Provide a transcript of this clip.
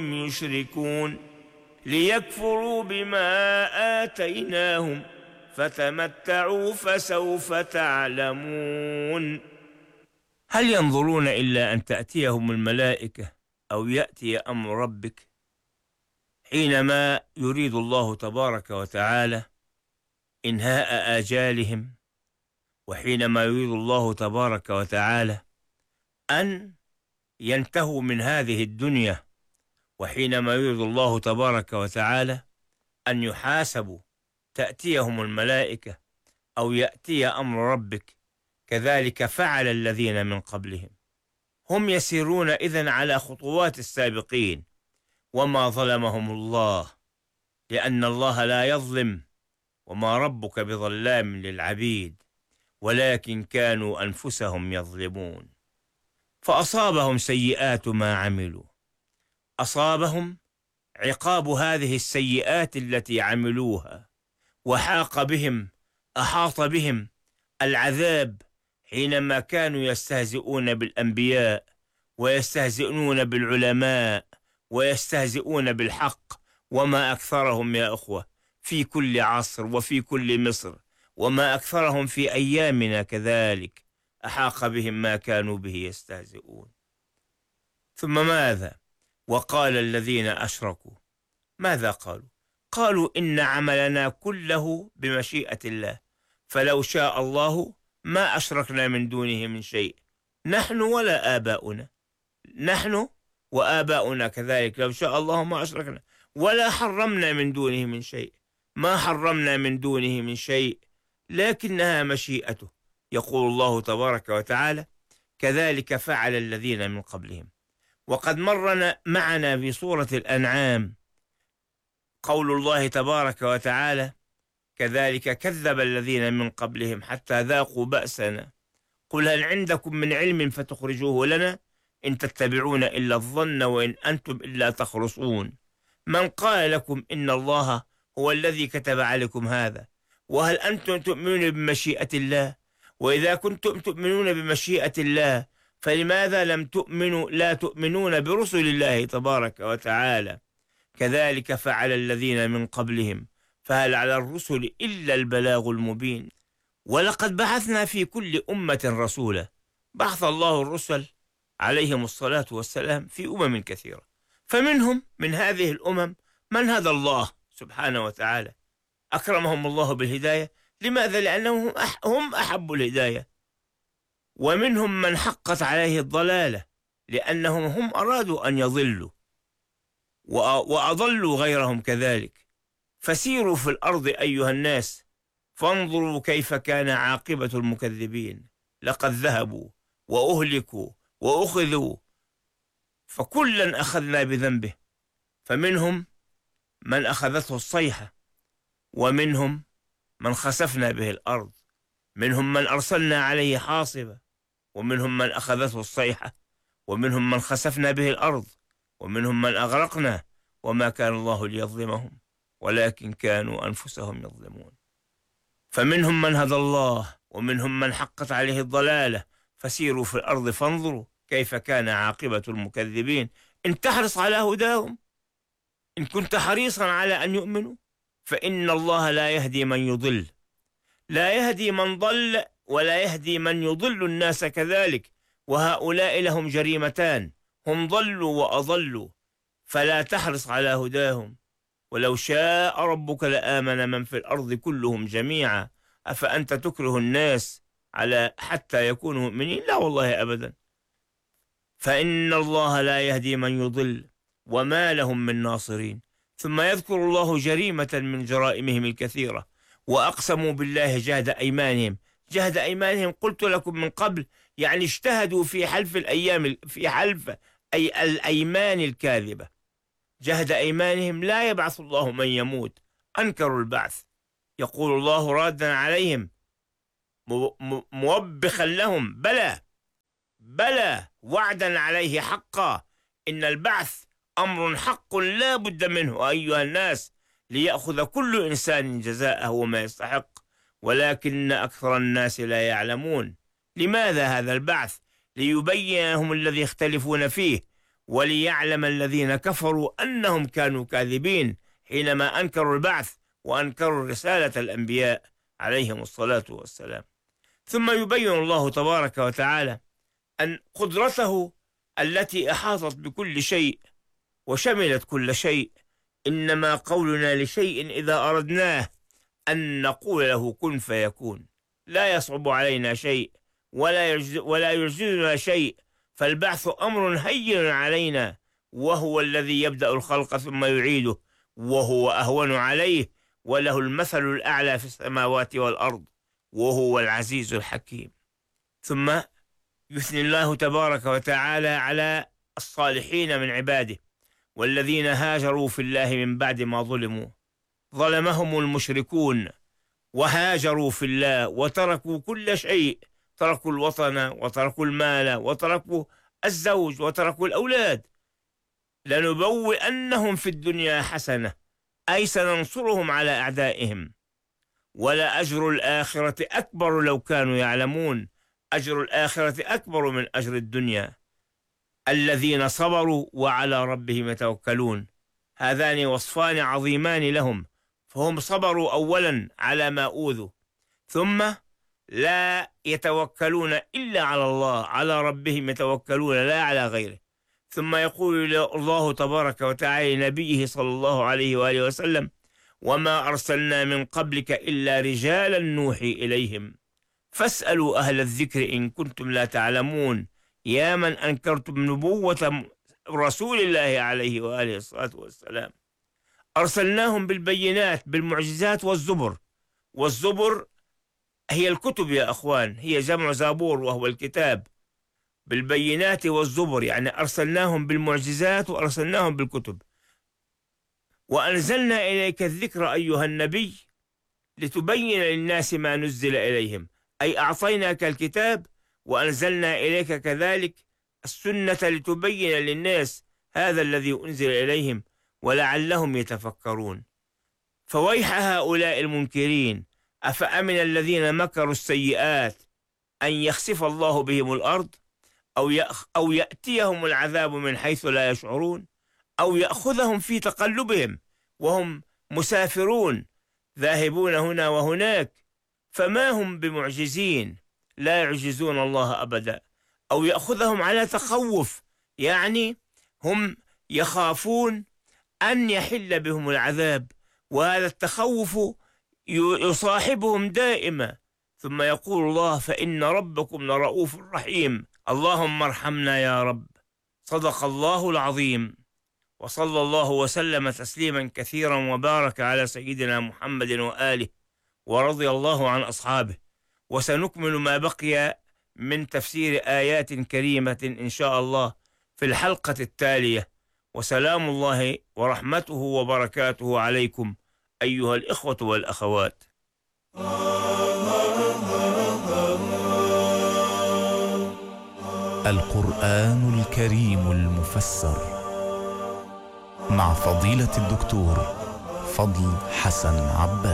يشركون ليكفروا بما آتيناهم فتمتعوا فسوف تعلمون. هل ينظرون إلا أن تأتيهم الملائكة أو يأتي أمر ربك؟ حينما يريد الله تبارك وتعالى إنهاء آجالهم، وحينما يريد الله تبارك وتعالى أن ينتهوا من هذه الدنيا، وحينما يريد الله تبارك وتعالى أن يحاسبوا تأتيهم الملائكة أو يأتي أمر ربك. كذلك فعل الذين من قبلهم. هم يسيرون إذن على خطوات السابقين، وما ظلمهم الله، لأن الله لا يظلم، وما ربك بظلام للعبيد، ولكن كانوا أنفسهم يظلمون. فأصابهم سيئات ما عملوا، أصابهم عقاب هذه السيئات التي عملوها، وحاق بهم، أحاط بهم العذاب حينما كانوا يستهزئون بالأنبياء ويستهزئون بالعلماء ويستهزئون بالحق. وما أكثرهم يا أخوة في كل عصر وفي كل مصر، وما أكثرهم في أيامنا كذلك، أحاق بهم ما كانوا به يستهزئون. ثم ماذا؟ وقال الذين أشركوا، ماذا قالوا؟ قالوا إن عملنا كله بمشيئة الله، فلو شاء الله ما أشركنا من دونه من شيء، نحن ولا آباؤنا، نحن وآباؤنا كذلك، لو شاء الله ما أشركنا ولا حرمنا من دونه من شيء، ما حرمنا من دونه من شيء، لكنها مشيئته. يقول الله تبارك وتعالى كذلك فعل الذين من قبلهم. وقد مرنا معنا في سورة الأنعام قول الله تبارك وتعالى كذلك كذب الذين من قبلهم حتى ذاقوا بأسنا قل هل عندكم من علم فتخرجوه لنا إن تتبعون إلا الظن وإن أنتم إلا تخرصون. من قال لكم إن الله هو الذي كتب عليكم هذا؟ وهل أنتم تؤمنون بمشيئة الله؟ وإذا كنتم تؤمنون بمشيئة الله فلماذا لا تؤمنون برسل الله تبارك وتعالى؟ كذلك فعل الذين من قبلهم فهل على الرسل إلا البلاغ المبين. ولقد بعثنا في كل أمة رسولا. بعث الله الرسل عليهم الصلاة والسلام في أمم كثيرة، فمنهم من هذه الأمم من هدى الله سبحانه وتعالى، أكرمهم الله بالهداية. لماذا؟ لأنهم هم أحبوا الهداية. ومنهم من حقت عليه الضلالة، لأنهم هم أرادوا أن يضلوا وأضلوا غيرهم كذلك. فسيروا في الأرض أيها الناس فانظروا كيف كان عاقبة المكذبين. لقد ذهبوا وأهلكوا وأخذوا، فكلا أخذنا بذنبه. فمنهم من أخذته الصيحة، ومنهم من خسفنا به الأرض، منهم من أرسلنا عليه حاصبة، ومنهم من أخذته الصيحة، ومنهم من خسفنا به الأرض، ومنهم من أغرقنا، وما كان الله ليظلمهم ولكن كانوا أنفسهم يظلمون. فمنهم من هدى الله ومنهم من حقت عليه الضلالة. فسيروا في الأرض فانظروا كيف كان عاقبة المكذبين. إن تحرص على هداهم، إن كنت حريصا على أن يؤمنوا، فإن الله لا يهدي من يضل، لا يهدي من ضل ولا يهدي من يضل الناس كذلك. وهؤلاء لهم جريمتان، هم ضلوا وأضلوا، فلا تحرص على هداهم. ولو شاء ربك لآمن من في الأرض كلهم جميعا أفأنت تكره الناس على حتى يكونوا مؤمنين؟ لا والله أبدا. فإن الله لا يهدي من يضل وما لهم من ناصرين. ثم يذكر الله جريمة من جرائمهم الكثيرة. وأقسموا بالله جهد أيمانهم. جهد أيمانهم قلت لكم من قبل، يعني اجتهدوا في حلف أي الأيمان الكاذبة. جهد أيمانهم لا يبعث الله من يموت، أنكروا البعث. يقول الله رادا عليهم موبخا لهم بلى وعدا عليه حقا إن البعث أمر حق لا بد منه أيها الناس، ليأخذ كل إنسان جزاءه وما يستحق، ولكن أكثر الناس لا يعلمون. لماذا هذا البعث؟ ليبين لهم الذي يختلفون فيه وليعلم الذين كفروا أنهم كانوا كاذبين حينما أنكروا البعث وأنكروا رسالة الأنبياء عليهم الصلاة والسلام. ثم يبين الله تبارك وتعالى أن قدرته التي أحاطت بكل شيء وشملت كل شيء، إنما قولنا لشيء إذا أردناه أن نقول له كن فيكون، لا يصعب علينا شيء ولا يعجزنا شيء، فالبعث أمر هين علينا، وهو الذي يبدأ الخلق ثم يعيده، وهو أهون عليه، وله المثل الأعلى في السماوات والأرض، وهو العزيز الحكيم. ثم يثني الله تبارك وتعالى على الصالحين من عباده والذين هاجروا في الله من بعد ما ظلمهم المشركون وهاجروا في الله وتركوا كل شيء، تركوا الوطن وتركوا المال وتركوا الزوج وتركوا الأولاد. لنبوئنهم في الدنيا حسنة، أي سننصرهم على أعدائهم، ولا أجر الآخرة أكبر لو كانوا يعلمون، أجر الآخرة أكبر من أجر الدنيا. الذين صبروا وعلى ربهم يتوكلون، هذان وصفان عظيمان لهم، فهم صبروا أولا على ما أوذوا، ثم لا يتوكلون إلا على الله، على ربهم يتوكلون لا على غيره. ثم يقول الله تبارك وتعالى لنبيه صلى الله عليه وآله وسلم: وما أرسلنا من قبلك إلا رجالا نوحي إليهم فاسألوا أهل الذكر إن كنتم لا تعلمون، يا من أنكرتم نبوة رسول الله عليه وآله الصلاة والسلام. أرسلناهم بالبينات بالمعجزات والزبر، والزبر هي الكتب يا أخوان، هي جمع زابور وهو الكتاب، بالبينات والزبر، يعني أرسلناهم بالمعجزات وأرسلناهم بالكتب. وأنزلنا إليك الذكر أيها النبي لتبين للناس ما نزل إليهم، أي أعطيناك الكتاب وأنزلنا إليك كذلك السنة لتبين للناس هذا الذي أنزل إليهم ولعلهم يتفكرون. فويح هؤلاء المنكرين، أفأمن الذين مكروا السيئات أن يخسف الله بهم الأرض أو يأتيهم العذاب من حيث لا يشعرون أو يأخذهم في تقلبهم وهم مسافرون ذاهبون هنا وهناك، فما هم بمعجزين، لا يعجزون الله أبدا، أو يأخذهم على تخوف، يعني هم يخافون أن يحل بهم العذاب، وهذا التخوف يصاحبهم دائما. ثم يقول الله: فإن ربكم لرؤوف رحيم. اللهم ارحمنا يا رب. صدق الله العظيم. وصلى الله وسلم تسليما كثيرا وبارك على سيدنا محمد وآله، ورضي الله عن أصحابه. وسنكمل ما بقي من تفسير آيات كريمة إن شاء الله في الحلقة التالية. وسلام الله ورحمته وبركاته عليكم أيها الإخوة والأخوات. القرآن الكريم المفسر مع فضيلة الدكتور فضل حسن عباس.